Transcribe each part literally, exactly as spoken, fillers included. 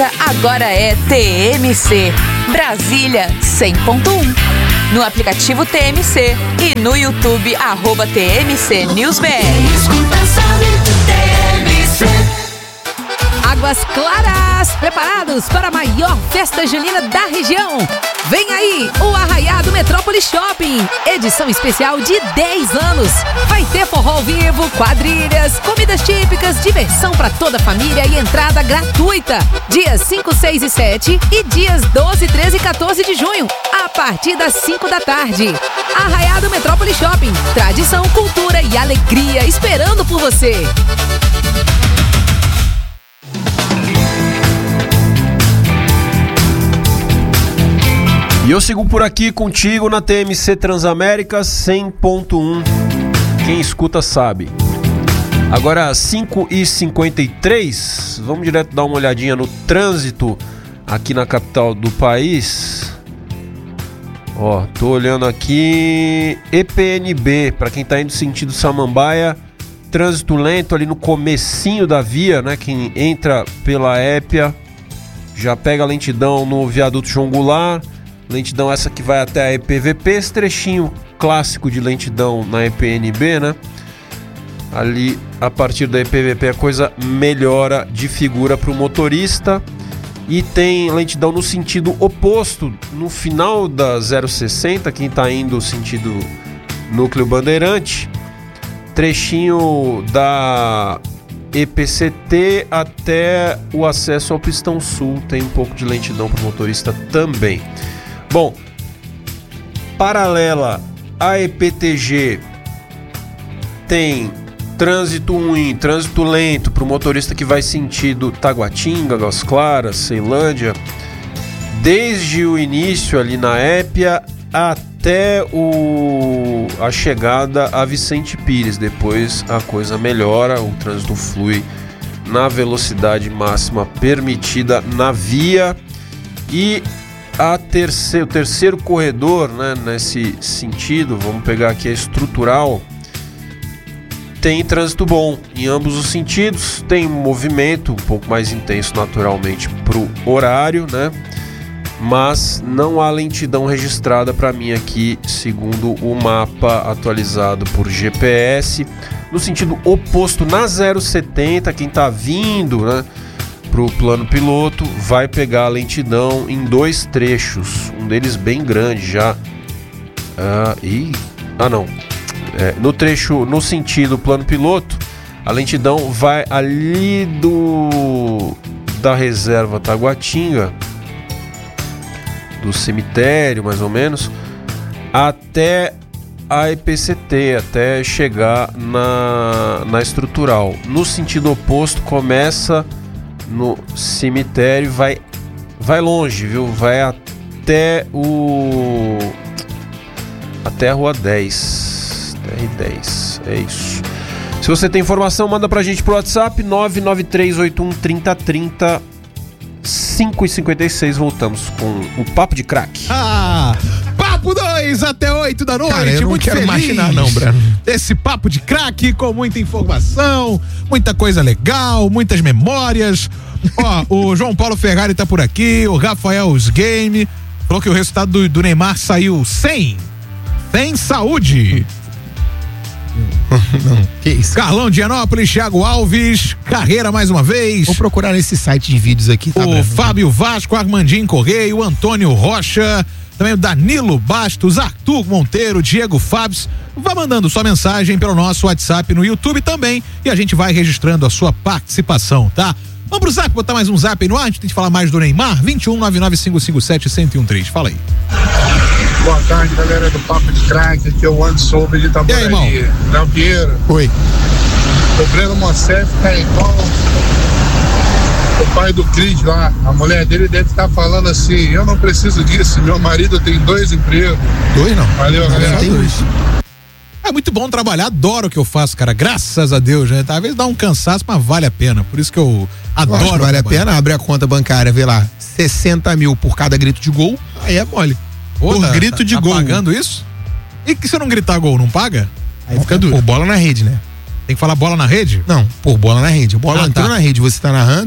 Agora é T M C, Brasília cem ponto um. No aplicativo T M C e no YouTube, arroba T M C News B R. Águas Claras, preparados para a maior festa junina da região. Vem aí o Arraiado Metrópole Shopping, edição especial de dez anos. Vai ter forró ao vivo, quadrilhas, comidas típicas, diversão para toda a família e entrada gratuita. Dias cinco, seis e sete e dias doze, treze e quatorze de junho, a partir das cinco da tarde. Arraiado Metrópole Shopping, tradição, cultura e alegria esperando por você. E eu sigo por aqui contigo na T M C Transamérica cem ponto um. Quem escuta sabe. Agora cinco e cinquenta e três, vamos direto dar uma olhadinha no trânsito aqui na capital do país. Ó, tô olhando aqui E P N B, para quem tá indo sentido Samambaia, trânsito lento ali no comecinho da via, né? Quem entra pela Épia já pega a lentidão no viaduto João Goulart. Lentidão essa que vai até a E P V P, esse trechinho clássico de lentidão na E P N B, né? Ali, a partir da E P V P, a coisa melhora de figura para o motorista. E tem lentidão no sentido oposto, no final da zero sessenta, quem está indo sentido Núcleo Bandeirante. Trechinho da E P C T até o acesso ao Pistão Sul, tem um pouco de lentidão para o motorista também. Bom, paralela à E P T G tem trânsito ruim, trânsito lento para o motorista que vai sentido Taguatinga, Águas Claras, Ceilândia, desde o início ali na Épia até o, a chegada a Vicente Pires. Depois a coisa melhora, o trânsito flui na velocidade máxima permitida na via. E A terceiro, o terceiro corredor, né, nesse sentido, vamos pegar aqui a estrutural, tem trânsito bom em ambos os sentidos, tem movimento um pouco mais intenso naturalmente para o horário, né, mas não há lentidão registrada para mim aqui, segundo o mapa atualizado por G P S. No sentido oposto, na zero setenta, quem está vindo, né, para o plano piloto, vai pegar a lentidão em dois trechos, um deles bem grande já. Ah, e, ah não, é, no trecho, no sentido plano piloto, a lentidão vai ali do da reserva Taguatinga, do cemitério mais ou menos, até a E P C T, até chegar na, na estrutural. No sentido oposto, começa no cemitério, vai, vai longe, viu? Vai até o até a rua dez, R dez, é isso. Se você tem informação, manda pra gente pro WhatsApp nove nove três oito um três zero três zero. cinco e cinquenta e seis, voltamos com o Papo de Crack. Ah, Papo dois até oito da noite. Cara, eu não muito quero feliz imaginar não, Breno. Esse Papo de Crack com muita informação, muita coisa legal, muitas memórias. Ó, o João Paulo Ferrari tá por aqui, o Rafael Game falou que o resultado do, do Neymar saiu sem, sem saúde. Não, que isso? Carlão de Anópolis, Thiago Alves, carreira mais uma vez. Vou procurar nesse site de vídeos aqui. Tá, o Breno? Fábio Vasco, Armandinho Correia, o Antônio Rocha, também o Danilo Bastos, Arthur Monteiro, Diego Fábio. Vá mandando sua mensagem pelo nosso WhatsApp no YouTube também e a gente vai registrando a sua participação, tá? Vamos pro zap, botar mais um zap aí no ar, a gente tem que falar mais do Neymar. vinte e um, nove nove cinco cinco sete, um zero um três, fala aí. Boa tarde, galera do Papo de Crack, aqui é o Anderson Soube de Itaboraí. E aí, irmão? Léo Pinheiro. Oi. O Breno Mocef tá igual o pai do Cris lá. A mulher dele deve estar falando assim: eu não preciso disso, meu marido tem dois empregos. Dois não. Valeu, galera. Tem dois. É muito bom trabalhar, adoro o que eu faço, cara, graças a Deus, né? Às vezes dá um cansaço, mas vale a pena, por isso que eu adoro. Acho que vale a pena, abre a conta bancária, vê lá, sessenta mil por cada grito de gol, aí é mole. Pô, por tá, grito tá, de tá gol. pagando isso? E que se eu não gritar gol, não paga? Aí fica duro. Por bola na rede, né? Tem que falar bola na rede? Não, por bola na rede. Bola Ah, entrou tá. na rede, você tá narrando,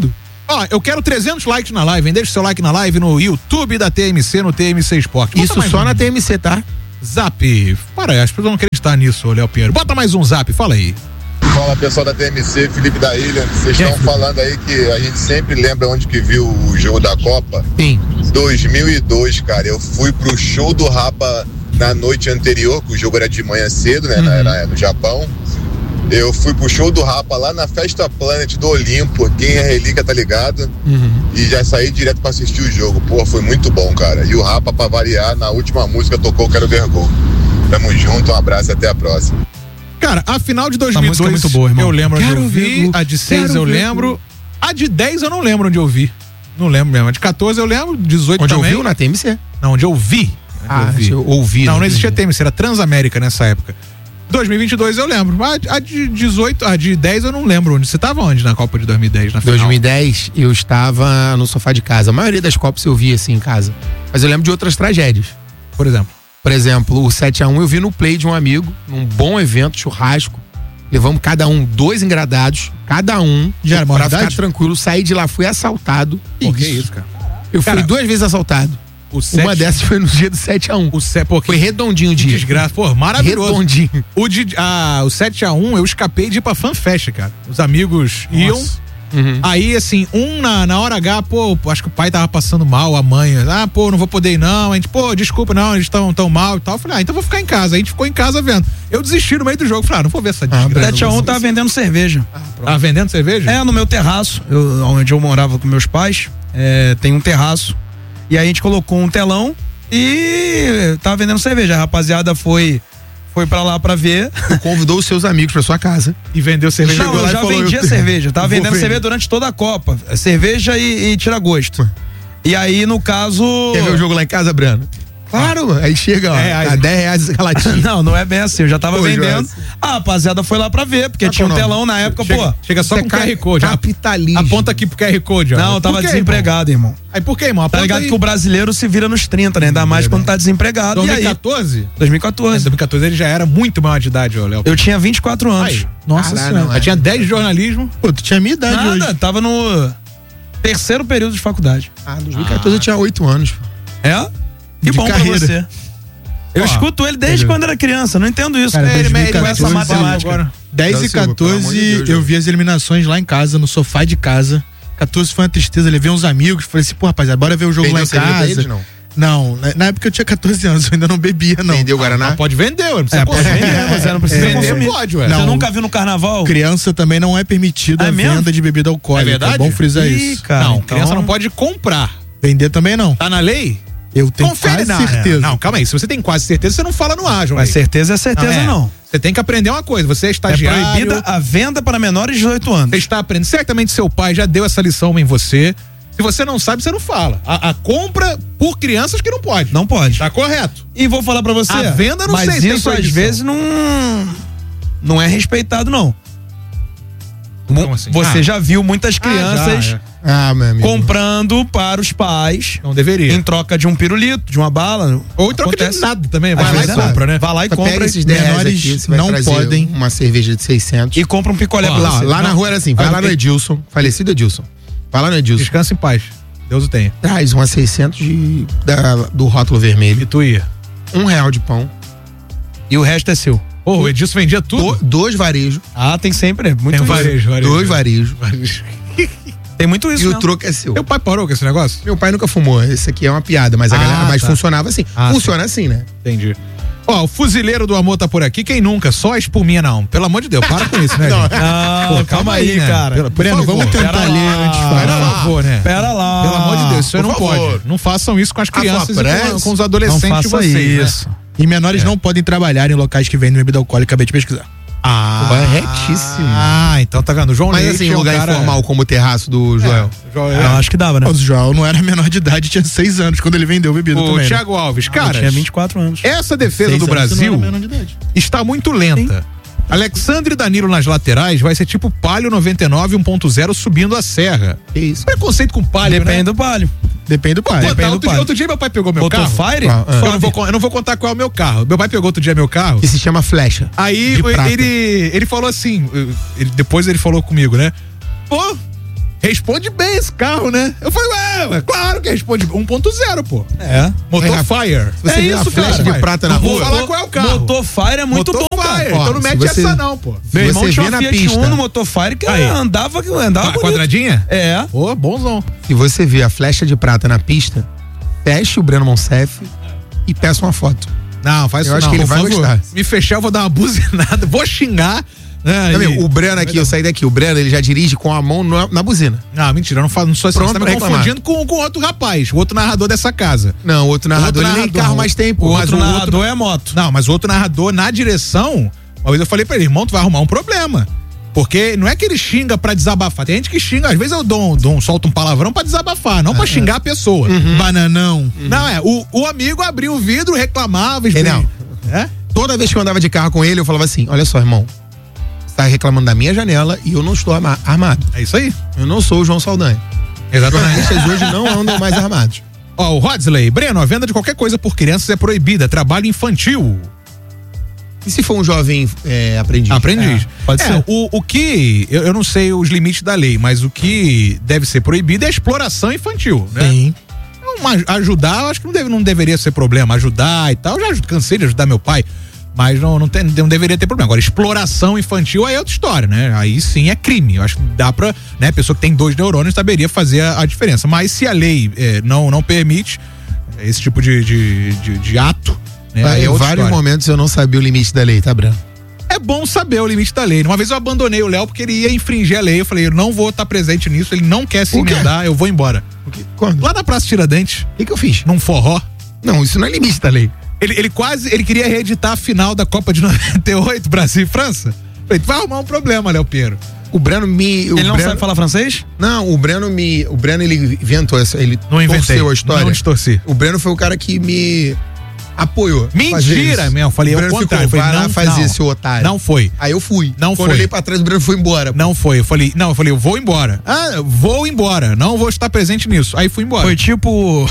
Ó, eu quero trezentos likes na live, hein? Deixa o seu like na live no YouTube da T M C, no T M C Esporte. Isso só um. na T M C, tá? Zap. Para, as pessoas não acreditar nisso, Léo Pinheiro. Bota mais um zap, fala aí. Fala, pessoal da T M C, Felipe da Ilha. Vocês estão falando aí que a gente sempre lembra onde que viu o jogo da Copa. Sim. dois mil e dois, cara. Eu fui pro show do Rapa na noite anterior, que o jogo era de manhã cedo, né? Uhum. Na, na, no Japão. Eu fui pro show do Rapa lá na Festa Planet do Olimpo. Quem é relíquia tá ligado. Uhum. E já saí direto pra assistir o jogo. Pô, foi muito bom, cara. E o Rapa, pra variar, na última música tocou Quero Ver Gol. Tamo junto, um abraço e até a próxima. Cara, a final de dois mil e dois, é muito boa, irmão. Eu lembro onde Quero eu vi, ver, a de seis eu lembro, a de dez eu não lembro onde eu vi. Não lembro mesmo. A de quatorze eu lembro, dezoito onde também. Onde ouviu? Na T M C? Não, onde eu vi. Onde ah, eu vi. eu ouvi. Não, não existia T M C, era Transamérica nessa época. dois mil e vinte e dois eu lembro. A, a de dezoito, a de dez eu não lembro onde. Você tava onde na Copa de dois mil e dez, na final? dois mil e dez eu estava no sofá de casa. A maioria das Copas eu vi assim em casa. Mas eu lembro de outras tragédias. Por exemplo? Por exemplo, o sete a um eu vi no play de um amigo, num bom evento, churrasco. Levamos cada um dois engradados, cada um, já era pra ficar tranquilo. Saí de lá, fui assaltado. Pô, que isso, cara? Eu cara, fui duas vezes assaltado. O sete... Uma dessas foi no dia do sete a um. O se... Pô, foi redondinho o dia. Desgraça. Pô, maravilhoso. Redondinho. O, de, a, o sete a um eu escapei de ir pra FanFest, cara. Os amigos Nossa. iam. Uhum. Aí, assim, um na, na hora H, pô, acho que o pai tava passando mal, a mãe, ah, pô, não vou poder ir não, a gente, pô, desculpa, não, eles estão tão mal e tal. Eu falei, ah, então vou ficar em casa. A gente ficou em casa vendo. Eu desisti no meio do jogo, falei, ah, não vou ver essa desgraça. O sete a um tava vendendo cerveja. Ah, tava vendendo cerveja? É, no meu terraço, eu, onde eu morava com meus pais, é, tem um terraço, e aí a gente colocou um telão e tava vendendo cerveja. A rapaziada foi... Foi pra lá pra ver. Convidou os seus amigos pra sua casa. E vendeu cerveja. Não, eu já falou, vendia eu cerveja. Tava vendendo vender. cerveja durante toda a Copa. Cerveja e, e tira-gosto. E aí, no caso... Quer ver o jogo lá em casa, Brano? Claro, ah. aí chega, ó, é, aí... a dez reais a latinha. Não, não é bem assim, eu já tava pô, vendendo. A rapaziada foi lá pra ver, porque ah, tinha um não. telão na época, chega, pô. Chega só com o Q R Code. Capitalismo. Aponta aqui pro Q R Code, ó. Não, eu tava quê, desempregado, irmão? irmão. Aí por que, irmão? Aponta tá ligado aí. Que o brasileiro se vira nos trinta, né? Ainda mais é, quando tá desempregado. dois mil e quatorze? dois mil e quatorze. Em dois mil e quatorze ele já era muito maior de idade, ó, Léo. Eu tinha vinte e quatro anos. Aí. Nossa ah, senhora. Eu é. tinha dez de jornalismo. Pô, tu tinha minha idade Nada, hoje. Tava no terceiro período de faculdade. Ah, em dois mil e quatorze ah. eu tinha oito anos. É? Que de bom carreira. pra você. Eu Ó, escuto ele desde ele... quando era criança, não entendo isso. Cara, ele mede com essa matemática. Agora. dez e quatorze de Deus, eu vi as eliminações lá em casa, no sofá de casa. quatorze foi uma tristeza, levei uns amigos, falei assim, pô, rapaziada, bora ver o jogo Vendeu lá em casa. Eles, não? Não, na, na época eu tinha quatorze anos, eu ainda não bebia, não. Vendeu o Guaraná? Ah, pode vender, ué, não precisa é, pode vender, mas não precisa é, consumir. Pode, ué. Não, você nunca viu no carnaval? Criança também não é permitida é a mesmo? venda de bebida alcoólica. É verdade? É bom frisar Ih, isso. Cara, não, então... criança não pode comprar. Vender também não. Tá na lei? Eu tenho Confere, quase não, certeza. Não, calma aí. Se você tem quase certeza, você não fala no ar, João. Mas certeza é certeza, não. não. Você tem que aprender uma coisa. Você é estagiário. É proibida a venda para menores de dezoito anos. Você está aprendendo. Certamente seu pai já deu essa lição em você. Se você não sabe, você não fala. A, a compra por crianças que não pode. Não pode. Tá correto. E vou falar pra você. A venda não mas sei se isso às vezes não não é respeitado, não. Como assim? Você ah. já viu muitas crianças ah, já, é. ah, meu amigo. comprando para os pais. Não deveria. Em troca de um pirulito, de uma bala. Ou em troca Acontece. de nada também. Vai lá e é compra, né? Vai lá e Só compra. Esses menores não podem uma cerveja de seiscentos. E compra um picolé Ó, pra lá, você. lá na rua era assim, vai lá no Edilson, falecido Edilson. Vai lá no Edilson. Descansa em paz. Deus o tenha. Traz uma seiscentos de, da, do rótulo vermelho. E tu ia. Um real de pão. E o resto é seu. Pô, o Edilson vendia tudo? Do, dois varejos. Ah, tem sempre. Muito tem um varejo, varejo. Dois varejos. Tem muito isso. E mesmo. O troco é seu. Meu pai parou com esse negócio? Meu pai nunca fumou. Esse aqui é uma piada, mas, a ah, galera, mas tá. funcionava assim. Ah, Funciona tá. assim, né? Entendi. Ó, o fuzileiro do amor tá por aqui. Quem nunca? Só a espuminha não. Pelo amor de Deus, para com isso, né? Não, não Pô, calma aí, né? cara. Pelo, Breno, vamos tentar ler antes de falar. Por favor, né? Pera lá. Pelo amor de Deus, isso aí não favor. pode. Não façam isso com as crianças ah, e com, com os adolescentes não de vocês, isso. Né? E menores é. não podem trabalhar em locais que vendem bebida alcoólica, acabei de pesquisar. Ah, corretíssimo. Ah, então tá vendo? O João Mas Leite assim, um lugar cara... informal como o terraço do Joel. É, Joel é. Eu acho que dava, né? O Joel não era menor de idade, tinha seis anos quando ele vendeu bebida o também. O Thiago né? Alves, cara. Tinha vinte e quatro anos. Essa defesa seis do Brasil está muito lenta. Sim. Alexandre Danilo nas laterais vai ser tipo Palio noventa e nove um ponto zero subindo a serra. Que isso? Preconceito com Palio, Depende né? do Palio. Depende do Palio. Depende do Palio. Outro dia meu pai pegou meu Botou carro. Fire? Ah, ah. Eu, não vou, eu não vou contar qual é o meu carro. Meu pai pegou outro dia meu carro. Que se chama Flecha. Aí ele, ele falou assim, ele, depois ele falou comigo, né? Pô, responde bem esse carro, né? Eu falei, ué, ué claro que responde um ponto zero, pô. É. Motor é, Fire. Você é vê isso, a flecha cara, de prata na rua. Vou falar qual é o carro. Motor Fire é muito Motor bom, Fire. cara. Então não mete você, essa não, pô. Meu irmão você tinha vê uma na Fiat pista. Uno Motor Fire que Aí. andava, andava bonito. Quadradinha? É. Pô, bonzão. Se você vê a flecha de prata na pista, feche o Breno Monsef e peça uma foto. Não, faz eu isso acho não, que ele por vai favor. gostar. Se me fechar, eu vou dar uma buzinada, vou xingar. Né, Não, e... meu, o Breno aqui, eu saí daqui, o Breno ele já dirige com a mão na, na buzina. Não, mentira, eu não, falo, não sou assim. Pronto Você tá me pra reclamar. confundindo com, com outro rapaz, o outro narrador dessa casa. Não, o outro narrador, outro ele nem narrador, carro mais tem, pô. O Mas outro o narrador outro- é moto. Não, mas o outro narrador na direção, uma vez eu falei pra ele, irmão, tu vai arrumar um problema. Porque não é que ele xinga pra desabafar. Tem gente que xinga, às vezes eu dou, dou um, solto um palavrão pra desabafar, não pra xingar a pessoa. Uhum. Bananão. Não, é, o, o amigo abriu o vidro, reclamava. É, não. É? Toda vez que eu andava de carro com ele, eu falava assim: olha só, irmão, você tá reclamando da minha janela e eu não estou ama- armado. É isso aí. Eu não sou o João Saldanha. Exatamente. Jornalistas hoje não andam mais armados. Ó, o Rodsley, Breno, a venda de qualquer coisa por crianças é proibida, trabalho infantil. E se for um jovem é, aprendiz? Aprendiz. É, pode É, ser. O, o que, eu, eu não sei os limites da lei, mas o que deve ser proibido é a exploração infantil, né? Sim. Uma, ajudar, eu acho que não, deve, não deveria ser problema. Ajudar e tal, eu já ajudo, cansei de ajudar meu pai, mas não, não, tem, não deveria ter problema. Agora, exploração infantil aí é outra história, né? Aí sim é crime. Eu acho que dá pra, né? Pessoa que tem dois neurônios saberia fazer a, a diferença. Mas se a lei é, não, não permite esse tipo de, de, de, de ato, né? Aí Em é outra vários história. momentos eu não sabia o limite da lei, tá, Breno? É bom saber o limite da lei. Uma vez eu abandonei o Léo porque ele ia infringir a lei. Eu falei, eu não vou estar presente nisso, ele não quer se Por quê? emendar, eu vou embora. Quando? Lá na Praça Tiradentes, O que, que eu fiz? num forró, Não, isso não é limite da lei. ele, ele quase, ele queria reeditar a final da Copa de noventa e oito, Brasil e França. Falei, tu vai arrumar um problema, Léo Piero. O Breno me. O Ele não Breno, sabe falar francês? Não, o Breno me. O Breno ele inventou essa. Ele Não inventei, torceu a história. não distorci. O Breno foi o cara que me apoiou. a fazer Mentira, isso. meu, eu falei o ao Breno contrário. ficou, Eu falei, vai lá não, fazer não. seu otário. Não foi. Aí eu fui. Não Quando foi. eu olhei pra trás, o Breno foi embora. pô. Não foi. Eu falei, não, eu falei, eu vou embora. Ah, vou embora. Não vou estar presente nisso. Aí fui embora. Foi tipo.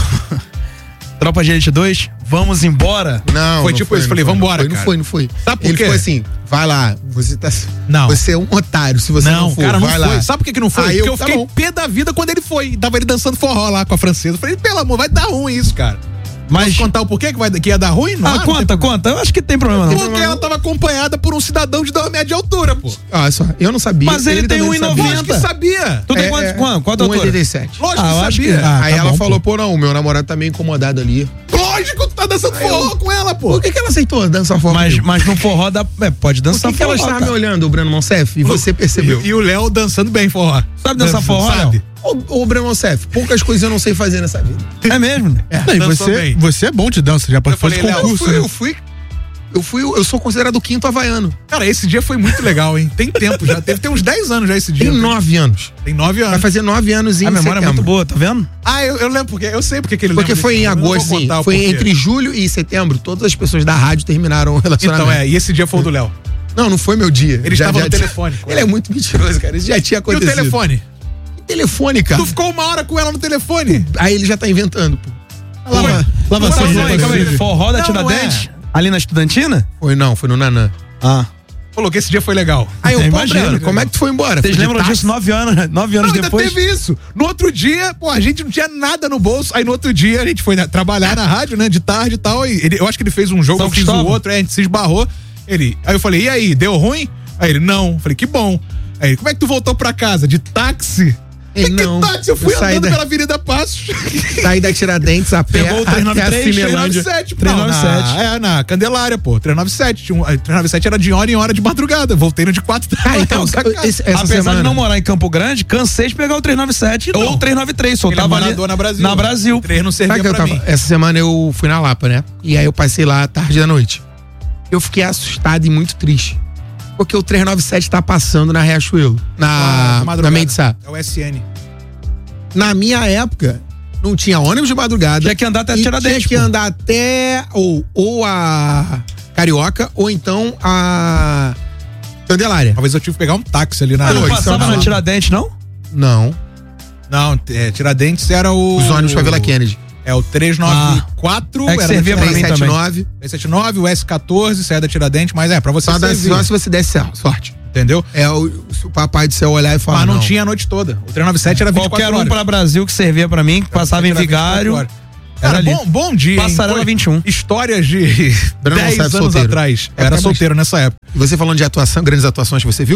Tropa de Elite dois, vamos embora. Não, Foi não tipo foi, isso, não falei, foi, vambora, Não foi, cara. não foi, não foi. Sabe por Ele quê? ficou assim, vai lá, você tá. Não. Você é um otário, se você não, Não, for, cara, não vai foi. lá. Sabe por que, que não foi? Aí Porque eu- eu tá fiquei bom. pé da vida quando ele foi. Tava ele dançando forró lá com a francesa. Eu falei, pelo amor, vai dar ruim isso, cara. Mas. Posso contar o porquê que, vai, que ia dar ruim? Não, Ah, não conta, tem conta. Eu acho que tem problema não. Porque ela tava acompanhada por um cidadão de dois metros de altura, pô. Ah, só, eu não sabia. Mas ele tem também não um e sabia. noventa. Lógico que sabia. Tu tem É, quantos? é, Qual, qual um doutora? e oitenta e sete. Lógico Ah, eu que acho sabia. que- ah, Aí tá ela bom, falou, pô. pô, não, o meu namorado tá meio incomodado ali. Lógico, tu tá dançando forró com ela, pô. Por que, que ela aceitou dançar forró? Mas, comigo? mas no forró dá. É, pode Por dançar que, que ela forró, estava cara. me olhando, o Breno Monsef? E você percebeu? E, e o Léo dançando bem forró. Sabe dançar forró, Sabe? Léo? Ô, ô Breno Monsef, poucas coisas eu não sei fazer nessa vida. É mesmo? É. Não, e dançou você, bem. você é bom de dança, já Eu participou de falei, Léo, concurso, eu fui, né? eu fui, eu fui, eu sou considerado o quinto havaiano. Cara, esse dia foi muito legal, hein? Tem tempo já. Deve ter uns dez anos já esse dia. Tem nove anos. Tem nove Vai anos. fazer nove anos em A memória é setembro. muito boa, tá vendo? Ah, eu, eu lembro porque. Eu sei porque que ele Porque lembra foi desse em dia, eu não vou agosto, sim. contar o Foi porquê. entre julho e setembro. Todas as pessoas da rádio terminaram o relacionamento. Então, é, e esse dia foi o do Léo. Não, não foi meu dia. Ele Já- estava já no tinha- telefone. Ele é muito mentiroso, cara. Isso já tinha E o acontecido. telefone? Que telefone, cara? Tu ficou uma hora com ela no telefone. Aí ele já tá inventando, pô. Lá, Foi. lá, Lá lá, você, lá, já lá, tá calma aí. inventando. Forró da Não, Tiradentes? não Ali na Estudantina? Foi não, foi no Nanã. Ah. Falou que esse dia foi legal. Aí eu, Eu pô, imagino, Breno, cara. como é que tu foi embora? Vocês Foi de lembram táxi? disso nove anos, nove anos Não, ainda depois? teve isso. No outro dia, pô, a gente não tinha nada no bolso. Aí no outro dia a gente foi né, trabalhar na rádio, né, de tarde e tal. E ele, eu acho que ele fez um jogo, São eu fiz o Cristóvão? outro, aí a gente se esbarrou. Ele, aí eu falei, e aí, deu ruim? Aí ele, não. Eu falei, que bom. Aí ele, como é que tu voltou pra casa? De táxi? Ele, Falei, não. que táxi? Eu fui Eu saí andando da- pela Avenida Passos. Saí da Tiradentes a pé Pegou o até a trezentos e noventa e três, Cinelândia. trezentos e noventa e sete, pô. trezentos e noventa e sete. Na, é, na Candelária, pô. trezentos e noventa e sete. Tinha um, trezentos e noventa e sete era de hora em hora de madrugada. Voltei no de quatro da Cara, então, esse- essa Apesar semana... de não morar em Campo Grande, cansei de pegar o trezentos e noventa e sete Então. ou o trezentos e noventa e três. Ele é Soltava ali morador na Brasil. Na Brasil. O três não Sabe servia que eu pra tava, mim. essa semana eu fui na Lapa, né? E aí eu passei lá tarde da noite. Eu fiquei assustado e muito triste. Porque o trezentos e noventa e sete tá passando na Riachuelo. Na, Ah, de na madrugada. Mendesá. É o S N. Na minha época, não tinha ônibus de madrugada. Tinha que andar até e Tiradentes, Tinha que pô. andar até ou, ou a Carioca ou então a Candelária. Talvez eu tive que pegar um táxi ali na. Ah, não Pô, passava isso é uma- na Tiradentes, não? Não. Não, é, Tiradentes era o. Os ônibus pra Vila Kennedy. É o trezentos e noventa e quatro. É que era servia da pra mim Tiradentes. também. trezentos e setenta e nove. trezentos e setenta e nove, o S quatorze, saia da Tiradentes, mas é, pra você Só, da- servir. só se você desse sorte. Entendeu? É o, o papai do céu olhar e falar. Mas não, não tinha a noite toda. O trezentos e noventa e sete era vinte e quatro Qualquer um horas. pra Brasil que servia pra mim, que passava em Vigário. Cara, ali. bom, bom dia. Passarela hein? vinte e um. Histórias de dez anos solteiro. atrás. Eu É, era mas- solteiro nessa época. E você falando de atuação, grandes atuações que você viu?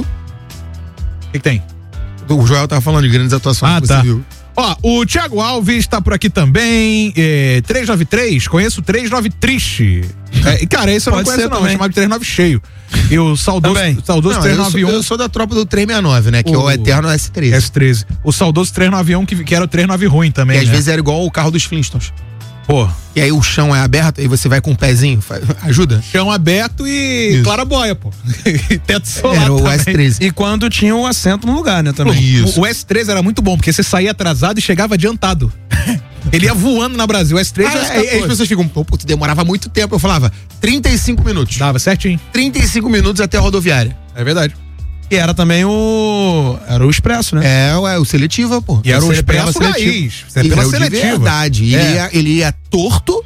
O que, que tem? O Joel tava falando de grandes atuações Ah, que tá. você viu. Ó, o Thiago Alves tá por aqui também. É, trezentos e noventa e três, conheço o trezentos e noventa e triste. É, cara, esse eu não Pode conheço, ser não. também. Eu chamava de trezentos e noventa cheio. E o saudoso, Também. saudoso Não, trezentos e eu, noventa e sou, um. eu sou da tropa do trezentos e sessenta e nove, né? Que é o O- eterno S treze. S treze. O saudoso trezentos e noventa e um, que, que era o trezentos e noventa ruim também. Que às né? vezes era igual o carro dos Flintstones. Pô, E aí o chão é aberto e você vai com o pezinho. faz- Ajuda? chão aberto e Isso. claraboia, pô. E teto solar. Era o também. S treze. E quando tinha o assento no lugar, né, também. Isso. O, o S treze era muito bom, porque você saía atrasado e chegava adiantado. Ele ia voando na Brasil. O S treze Ah, é S é, aí as quatorze. pessoas ficam, pô, putz, demorava muito tempo. Eu falava, trinta e cinco minutos. Dava certinho. trinta e cinco minutos até a rodoviária. É verdade. E era também o. Era o Expresso, né? É, ué, o seletiva, pô. E era o Você pegava expresso seletivo. raiz. Você E pela era o de seletiva. verdade. E É. Ele, ia, ele ia torto,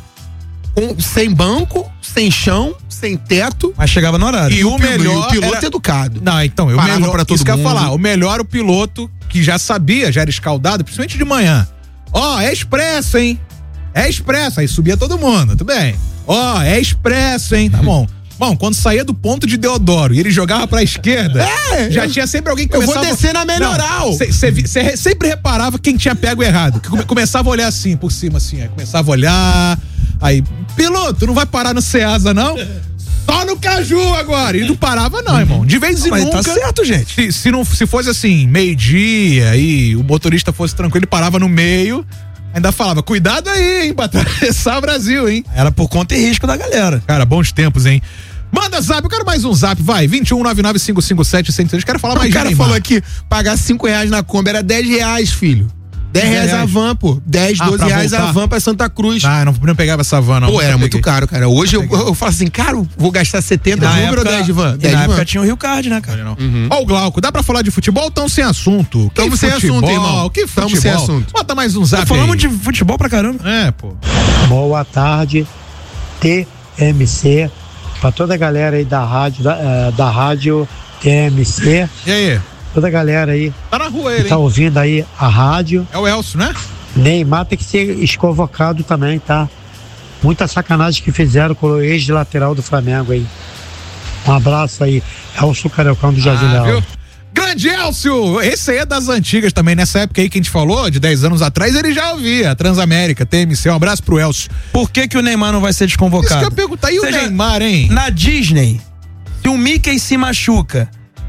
com, sem banco, sem chão, sem teto. Mas chegava no horário. E o melhor. o piloto era- educado. Não, então, o Parava melhor, pra todo isso que eu ia mundo. falar. O melhor, o piloto que já sabia, já era escaldado, principalmente de manhã. Ó, é expresso, hein? É expresso. Aí subia todo mundo, tudo bem. Ó, é expresso, hein? Tá bom. Bom, quando saía do ponto de Deodoro e ele jogava pra esquerda, É, já eu- tinha sempre alguém que eu vou começava... descer na melhoral. Você sempre reparava quem tinha pego errado. Que come- começava a olhar assim, por cima, assim. Aí começava a olhar... Aí, piloto, não vai parar no Ceasa, não? Só no Caju agora. E não parava, não, irmão. De vez em Mas nunca. tá certo, gente. Se, se, não, se fosse assim, meio-dia e o motorista fosse tranquilo, ele parava no meio, ainda falava: cuidado aí, hein, pra atravessar o Brasil, hein? Era por conta e risco da galera. Cara, bons tempos, hein? Manda zap, eu quero mais um zap, vai. vinte e um nove nove cinco cinco sete cem. Quero falar mais O de cara Neymar. falou aqui, pagar cinco reais na Kombi era dez reais, filho. dez reais a van, pô. dez, Ah, doze pra reais a voltar? van pra Santa Cruz. Ah, eu não, não pegava essa van, não. Pô, Nunca era muito peguei. caro, cara. Hoje eu, eu falo assim, cara, eu vou gastar setenta de Uber ou dez de van? e dez na de van. época tinha o Rio Card, né, cara? Não. Ó, o Glauco, dá pra falar de futebol? Tão sem assunto. Que Tamo sem futebol? assunto, irmão. Que futebol? Tamo sem assunto. Bota mais um zap. Tá falando aí. de futebol pra caramba. É, pô. Boa tarde, T M C, para toda a galera aí da rádio, da, eh, da rádio T M C, E aí? toda a galera aí Tá na rua que ele, tá hein? ouvindo aí a rádio. É o Elcio, né? Neymar tem que ser esconvocado também, tá? Muita sacanagem que fizeram com o ex-lateral do Flamengo aí. Um abraço aí, Elcio Cariocão do Jardim Ah, Leal. viu? Grande Elcio! Esse aí é das antigas também. Nessa época aí que a gente falou, de dez anos atrás, ele já ouvia. Transamérica, T M C. Um abraço pro Elcio. Por que que o Neymar não vai ser Isso desconvocado? que eu ia perguntar. E o Seja, Neymar, hein? Na Disney, se o Mickey se machuca,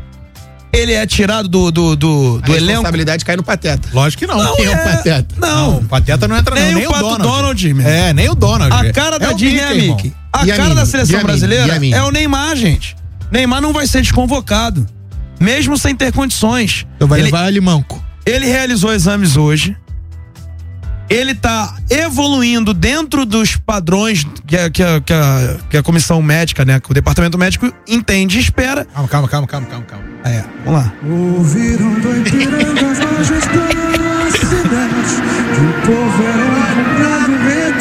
ele é tirado do, do, do, A do elenco? responsabilidade cai no Pateta. Lógico que não. Não, Quem é o é. Pateta? Não. O Pateta não entra Nem não, o nem o Pato Donald. Donald, meu. É, nem o Donald. A cara da é o Disney é a irmão. Mickey. A E a cara mim? da E seleção a mim? brasileira E a mim? é o Neymar, gente. Neymar não vai ser desconvocado. Mesmo sem ter condições. Então vai ele, levar ele manco. ele realizou exames hoje. Ele tá evoluindo dentro dos padrões que a, que a, que a, que a comissão médica, né? Que o departamento médico entende e espera. Calma, calma, calma, calma, calma, calma. É, vamos lá. Ouviram do Ipiranga as lojas da cidade, que o povo era comprado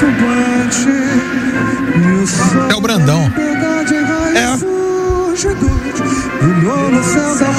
retumbante, e o sol É o Brandão. da liberdade É. refugidor, brilhou no céu da